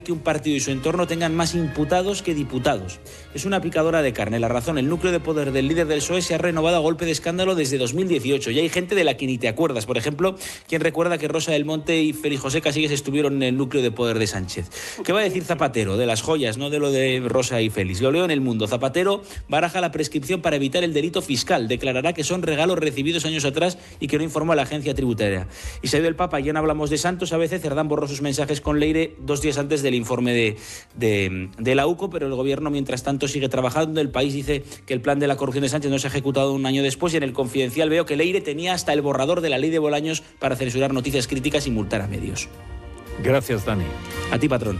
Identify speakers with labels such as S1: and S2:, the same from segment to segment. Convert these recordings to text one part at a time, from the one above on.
S1: que un partido y su entorno tengan más imputados que diputados. Es una picadora de carne. La razón, el núcleo de poder del líder del PSOE se ha renovado a golpe de escándalo desde 2018. Y hay gente de la que ni te acuerdas. Por ejemplo, ¿quién recuerda que Rosa del Monte y Félix José Casillas estuvieron en el núcleo de poder de Sánchez? ¿Qué va a decir Zapatero? De las joyas, no de lo de Rosa y Félix. Lo leo en El Mundo. Zapatero baraja la prescripción para evitar el delito fiscal. Declarará que son regalos recibidos años atrás y que no informó a la agencia tributaria. Y se ha ido el Papa, ya no hablamos de santos. A veces Cerdán borró sus mensajes con Leire 2 días antes del informe de la UCO, pero el gobierno mientras tanto sigue trabajando. El País dice que el plan de la corrupción de Sánchez no se ha ejecutado un año después, y en El Confidencial veo que Leire tenía hasta el borrador de la ley de Bolaños para censurar noticias críticas y multar a medios.
S2: Gracias, Dani.
S1: A ti, patrón.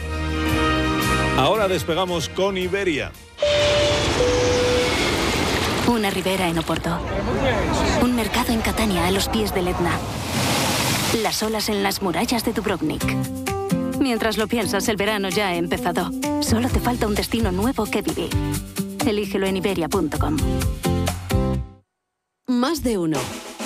S2: Ahora despegamos con Iberia.
S3: Una ribera en Oporto. Un mercado en Catania a los pies del Etna. Las olas en las murallas de Dubrovnik. Mientras lo piensas, el verano ya ha empezado. Solo te falta un destino nuevo que vivir. Elígelo en Iberia.com.
S4: Más de uno.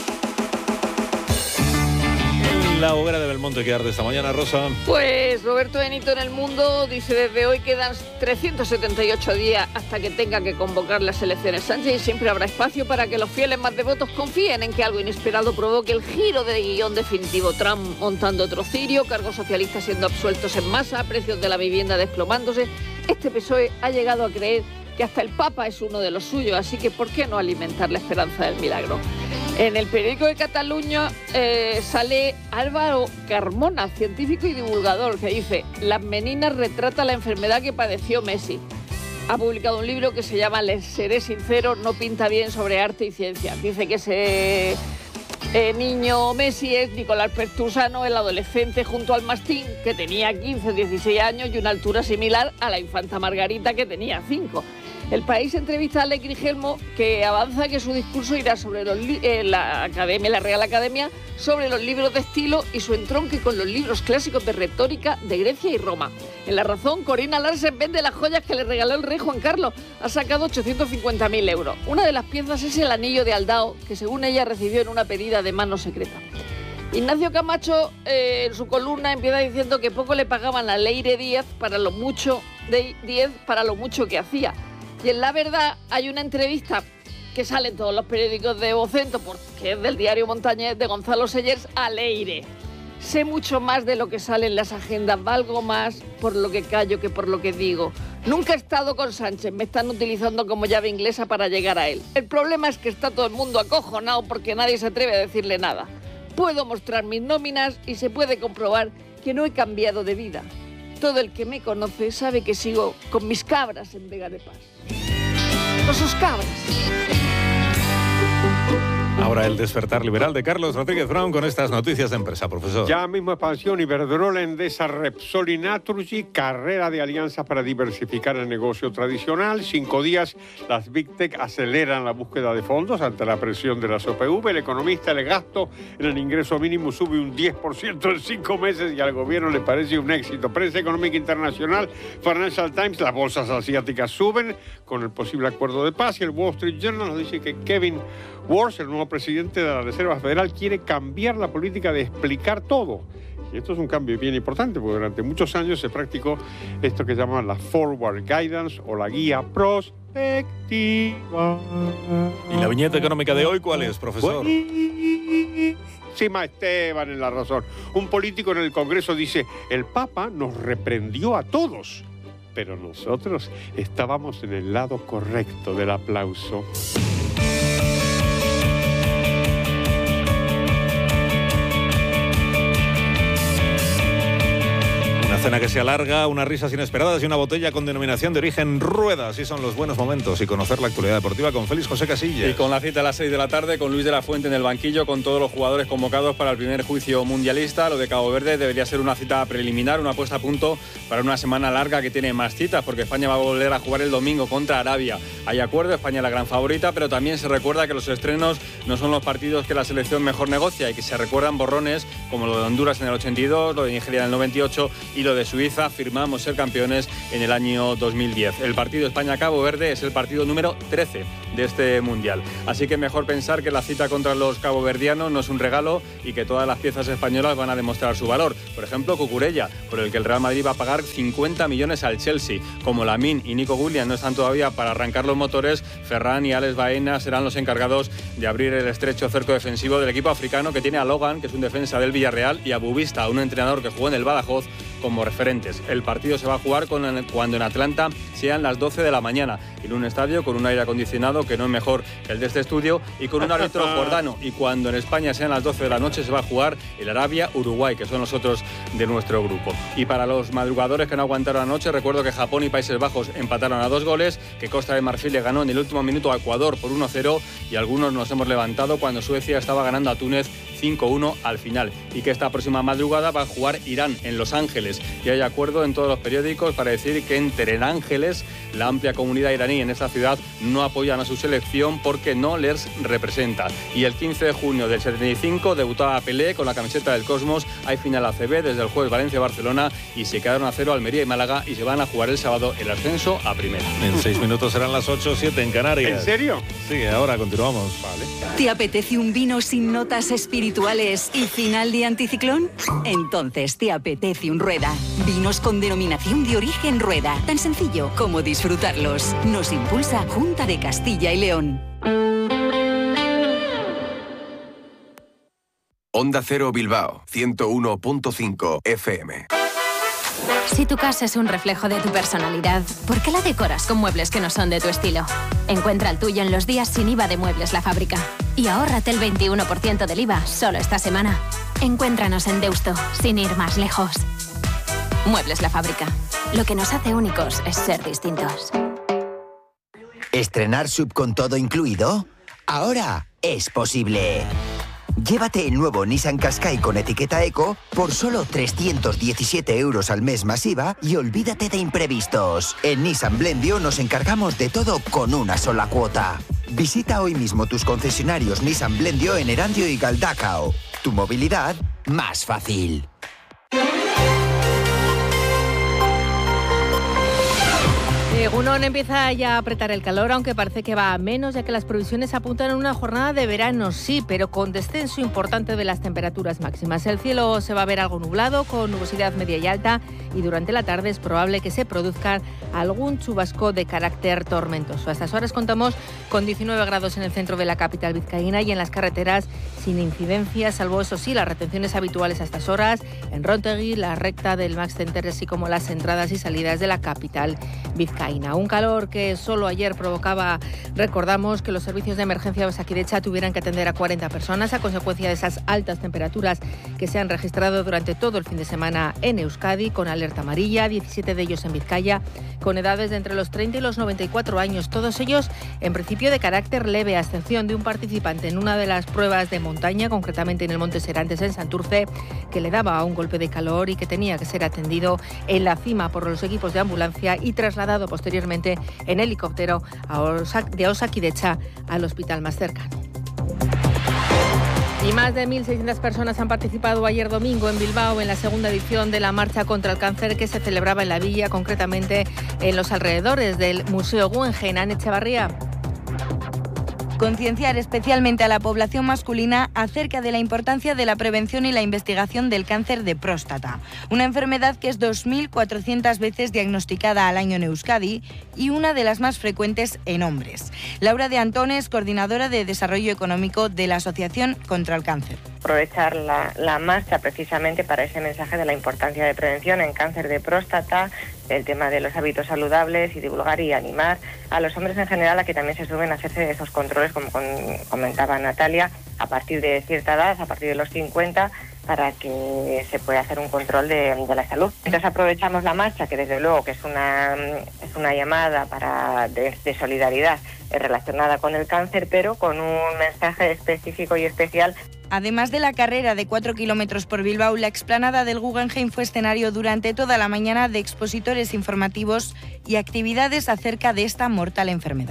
S2: La hoguera de Belmonte que arde esta mañana, Rosa.
S5: Pues Roberto Benito en El Mundo dice: desde hoy quedan 378 días hasta que tenga que convocar las elecciones Sánchez, y siempre habrá espacio para que los fieles más devotos confíen en que algo inesperado provoque el giro de guión definitivo. Trump montando otro cirio, cargos socialistas siendo absueltos en masa, precios de la vivienda desplomándose. Este PSOE ha llegado a creer que hasta el Papa es uno de los suyos, así que ¿por qué no alimentar la esperanza del milagro? En el periódico de Cataluña sale Álvaro Carmona, científico y divulgador, que dice: Las Meninas retrata la enfermedad que padeció Messi. Ha publicado un libro que se llama Les seré sincero, no pinta bien sobre arte y ciencia. Dice que ese niño Messi es Nicolás Pertusano, el adolescente junto al mastín, que tenía 15 16 años y una altura similar a la infanta Margarita, que tenía 5. El País entrevista a Alex Grigelmo, que avanza que su discurso irá sobre la Real Academia, sobre los libros de estilo y su entronque con los libros clásicos de retórica de Grecia y Roma. En La Razón, Corina Larsen vende las joyas que le regaló el rey Juan Carlos. Ha sacado 850.000 euros. Una de las piezas es el anillo de Aldao, que según ella recibió en una pedida de mano secreta. Ignacio Camacho, en su columna, empieza diciendo que poco le pagaban a Leire Díaz para lo mucho que hacía. Y en La Verdad hay una entrevista que sale en todos los periódicos de Vocento, porque es del diario Montañés, de Gonzalo Sellers a Leire. Sé mucho más de lo que sale en las agendas, valgo más por lo que callo que por lo que digo. Nunca he estado con Sánchez, me están utilizando como llave inglesa para llegar a él. El problema es que está todo el mundo acojonado porque nadie se atreve a decirle nada. Puedo mostrar mis nóminas y se puede comprobar que no he cambiado de vida. Todo el que me conoce sabe que sigo con mis cabras en Vega de Paz. Con sus cabras.
S2: Ahora el despertar liberal de Carlos Rodríguez Brown con estas noticias de empresa, profesor.
S6: Ya mismo expansión Iberdrola, Endesa, Repsol y Naturgy, carrera de alianzas para diversificar el negocio tradicional. 5 días, las Big Tech aceleran la búsqueda de fondos ante la presión de las OPV. El economista, el gasto en el ingreso mínimo sube un 10% en 5 meses y al gobierno le parece un éxito. Prensa económica internacional, Financial Times, las bolsas asiáticas suben con el posible acuerdo de paz, y el Wall Street Journal nos dice que Kevin Warsh, el nuevo presidente de la Reserva Federal, quiere cambiar la política de explicar todo. Y esto es un cambio bien importante, porque durante muchos años se practicó esto que llaman la Forward Guidance o la guía prospectiva.
S2: ¿Y la viñeta económica de hoy cuál es, profesor?
S6: Sima Esteban en La Razón. Un político en el Congreso dice: el Papa nos reprendió a todos, pero nosotros estábamos en el lado correcto del aplauso.
S2: Cena que se alarga, unas risas inesperadas y una botella con denominación de origen Rueda. Así son los buenos momentos, y conocer la actualidad deportiva con Félix José Casillas.
S7: Y con la cita a las 6 de la tarde, con Luis de la Fuente en el banquillo, con todos los jugadores convocados para el primer juicio mundialista. Lo de Cabo Verde debería ser una cita preliminar, una puesta a punto para una semana larga que tiene más citas, porque España va a volver a jugar el domingo contra Arabia. Hay acuerdo, España es la gran favorita, pero también se recuerda que los estrenos no son los partidos que la selección mejor negocia, y que se recuerdan borrones como lo de Honduras en el 82, lo de Nigeria en el 98 y lo de Suiza. Firmamos ser campeones en el año 2010. El partido España-Cabo Verde es el partido número 13 de este Mundial. Así que mejor pensar que la cita contra los caboverdianos no es un regalo y que todas las piezas españolas van a demostrar su valor. Por ejemplo, Cucurella, por el que el Real Madrid va a pagar 50 millones al Chelsea. Como Lamine y Nico Williams no están todavía para arrancar los motores, Ferran y Alex Baena serán los encargados de abrir el estrecho cerco defensivo del equipo africano, que tiene a Logan, que es un defensa del Villarreal, y a Bubista, un entrenador que jugó en el Badajoz, como referentes. El partido se va a jugar cuando en Atlanta sean las 12 de la mañana, en un estadio con un aire acondicionado que no es mejor que el de este estudio y con un árbitro jordano. Y cuando en España sean las 12 de la noche se va a jugar el Arabia-Uruguay, que son los otros de nuestro grupo. Y para los madrugadores que no aguantaron anoche, recuerdo que Japón y Países Bajos empataron a 2 goles, que Costa de Marfil le ganó en el último minuto a Ecuador por 1-0 y algunos nos hemos levantado cuando Suecia estaba ganando a Túnez 5-1 al final, y que esta próxima madrugada va a jugar Irán en Los Ángeles, y hay acuerdo en todos los periódicos para decir que en Ángeles la amplia comunidad iraní en esta ciudad no apoyan a su selección porque no les representa. Y el 15 de junio del 75 debutaba Pelé con la camiseta del Cosmos. Hay final ACB desde el jueves Valencia-Barcelona y se quedaron a 0 Almería y Málaga, y se van a jugar el sábado el ascenso a primera.
S2: En 6 minutos serán las 8:07 en Canarias.
S6: ¿En serio?
S2: Sí, ahora continuamos.
S6: Vale.
S4: ¿Te apetece un vino sin notas espirituales y final de anticiclón? Entonces te apetece un Rueda. Vinos con denominación de origen Rueda. Tan sencillo como disfrutarlos. Nos impulsa Junta de Castilla y León.
S8: Onda Cero Bilbao, 101.5 FM.
S9: Si tu casa es un reflejo de tu personalidad, ¿por qué la decoras con muebles que no son de tu estilo? Encuentra el tuyo en los días sin IVA de Muebles La Fábrica. Y ahórrate el 21% del IVA solo esta semana. Encuéntranos en Deusto, sin ir más lejos. Muebles La Fábrica. Lo que nos hace únicos es ser distintos.
S10: ¿Estrenar SUV con todo incluido? Ahora es posible. Llévate el nuevo Nissan Qashqai con etiqueta Eco por solo 317 euros al mes más IVA y olvídate de imprevistos. En Nissan Blendio nos encargamos de todo con una sola cuota. Visita hoy mismo tus concesionarios Nissan Blendio en Erandio y Galdacao. Tu movilidad más fácil.
S11: Egunon, empieza ya a apretar el calor, aunque parece que va a menos, ya que las previsiones apuntan a una jornada de verano, sí, pero con descenso importante de las temperaturas máximas. El cielo se va a ver algo nublado, con nubosidad media y alta, y durante la tarde es probable que se produzca algún chubasco de carácter tormentoso. A estas horas contamos con 19 grados en el centro de la capital vizcaína y en las carreteras sin incidencias, salvo eso sí, las retenciones habituales a estas horas en Rontegui, la recta del Max Center, así como las entradas y salidas de la capital vizcaína. Un calor que solo ayer provocaba, recordamos, que los servicios de emergencia de Osakidetza tuvieran que atender a 40 personas a consecuencia de esas altas temperaturas que se han registrado durante todo el fin de semana en Euskadi, con alerta amarilla, 17 de ellos en Vizcaya, con edades de entre los 30 y los 94 años, todos ellos en principio de carácter leve, a excepción de un participante en una de las pruebas de montaña, concretamente en el Monte Serantes en Santurce, que le daba un golpe de calor y que tenía que ser atendido en la cima por los equipos de ambulancia y trasladado posteriormente en helicóptero de Osakidetza al hospital más cercano. Y más de 1.600 personas han participado ayer domingo en Bilbao en la segunda edición de la Marcha contra el Cáncer, que se celebraba en la villa, concretamente en los alrededores del Museo Guggenheim. Ana Echevarría.
S12: Concienciar especialmente a la población masculina acerca de la importancia de la prevención y la investigación del cáncer de próstata, una enfermedad que es 2.400 veces diagnosticada al año en Euskadi y una de las más frecuentes en hombres. Laura de Antones, coordinadora de Desarrollo Económico de la Asociación contra el Cáncer.
S13: Aprovechar la marcha precisamente para ese mensaje de la importancia de prevención en cáncer de próstata, el tema de los hábitos saludables, y divulgar y animar a los hombres en general a que también se suben a hacerse esos controles, como comentaba Natalia, a partir de cierta edad, a partir de los 50, para que se pueda hacer un control de la salud. Entonces aprovechamos la marcha, que desde luego que es una llamada de solidaridad relacionada con el cáncer, pero con un mensaje específico y especial.
S12: Además de la carrera de 4 kilómetros por Bilbao, la explanada del Guggenheim fue escenario durante toda la mañana de expositores informativos y actividades acerca de esta mortal enfermedad.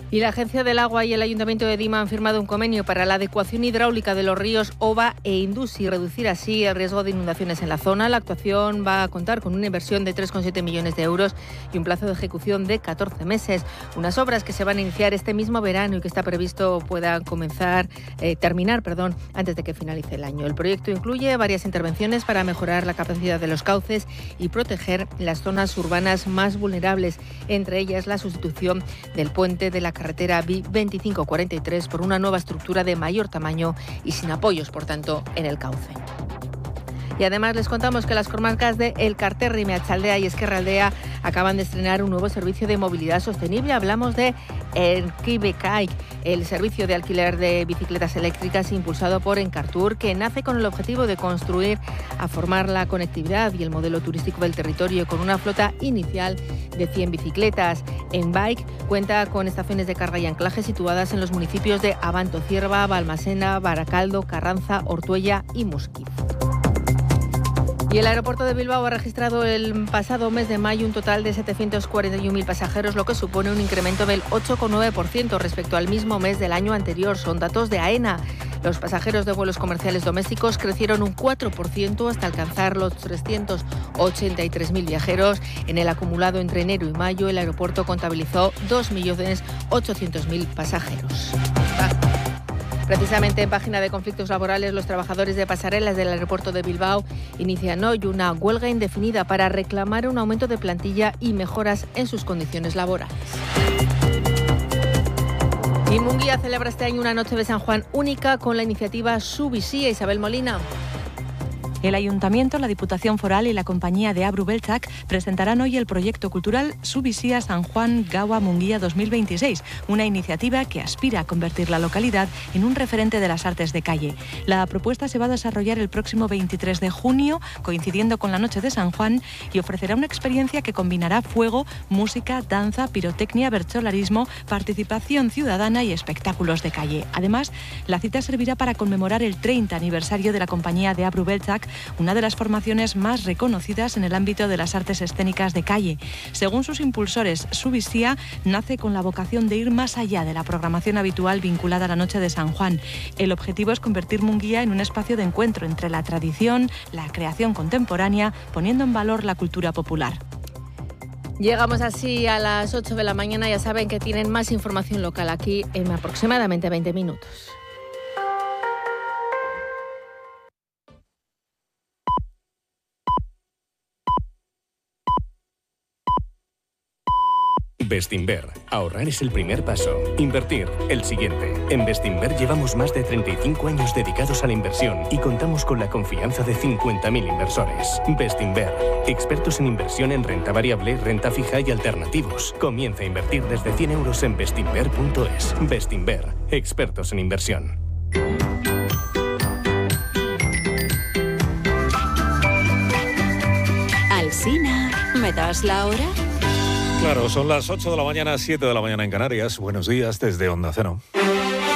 S11: Y la Agencia del Agua y el Ayuntamiento de Dima han firmado un convenio para la adecuación hidráulica de los ríos Oba e Indus y reducir así el riesgo de inundaciones en la zona. La actuación va a contar con una inversión de 3,7 millones de euros y un plazo de ejecución de 14 meses. Unas obras que se van a iniciar este mismo verano y que está previsto puedan terminar antes de que finalice el año. El proyecto incluye varias intervenciones para mejorar la capacidad de los cauces y proteger las zonas urbanas más vulnerables, entre ellas la sustitución del puente de la carretera B2543 por una nueva estructura de mayor tamaño y sin apoyos, por tanto, en el cauce. Y además les contamos que las comarcas de El Carterri, Meatzaldea y Ezkerraldea acaban de estrenar un nuevo servicio de movilidad sostenible. Hablamos de Erkibekaic, el servicio de alquiler de bicicletas eléctricas impulsado por Encartur, que nace con el objetivo de formar la conectividad y el modelo turístico del territorio con una flota inicial de 100 bicicletas. Enbike cuenta con estaciones de carga y anclaje situadas en los municipios de Abanto Cierva, Balmaseda, Baracaldo, Carranza, Ortuella y Musquiz. Y el aeropuerto de Bilbao ha registrado el pasado mes de mayo un total de 741.000 pasajeros, lo que supone un incremento del 8,9% respecto al mismo mes del año anterior. Son datos de AENA. Los pasajeros de vuelos comerciales domésticos crecieron un 4% hasta alcanzar los 383.000 viajeros. En el acumulado entre enero y mayo, el aeropuerto contabilizó 2.800.000 pasajeros. Precisamente en página de conflictos laborales, los trabajadores de pasarelas del aeropuerto de Bilbao inician hoy una huelga indefinida para reclamar un aumento de plantilla y mejoras en sus condiciones laborales. Y Munguía celebra este año una noche de San Juan única con la iniciativa Subisía. Isabel Molina.
S14: El Ayuntamiento, la Diputación Foral y la compañía de Abru Beltzak presentarán hoy el proyecto cultural Subisía San Juan Gaua Munguía 2026, una iniciativa que aspira a convertir la localidad en un referente de las artes de calle. La propuesta se va a desarrollar el próximo 23 de junio, coincidiendo con la Noche de San Juan, y ofrecerá una experiencia que combinará fuego, música, danza, pirotecnia, bertsolarismo, participación ciudadana y espectáculos de calle. Además, la cita servirá para conmemorar el 30 aniversario de la compañía de Abru Beltzak, una de las formaciones más reconocidas en el ámbito de las artes escénicas de calle. Según sus impulsores, Subisía nace con la vocación de ir más allá de la programación habitual vinculada a la Noche de San Juan. El objetivo es convertir Munguía en un espacio de encuentro entre la tradición, la creación contemporánea, poniendo en valor la cultura popular.
S11: Llegamos así a las 8 de la mañana. Ya saben que tienen más información local aquí en aproximadamente 20 minutos.
S15: Bestinver. Ahorrar es el primer paso. Invertir, el siguiente. En Bestinver llevamos más de 35 años dedicados a la inversión y contamos con la confianza de 50.000 inversores. Bestinver. Expertos en inversión en renta variable, renta fija y alternativos. Comienza a invertir desde 100 euros en bestinver.es. Bestinver. Expertos en inversión.
S4: Alsina, ¿me das la hora?
S2: Claro, son las 8 de la mañana, 7 de la mañana en Canarias. Buenos días desde Onda Cero.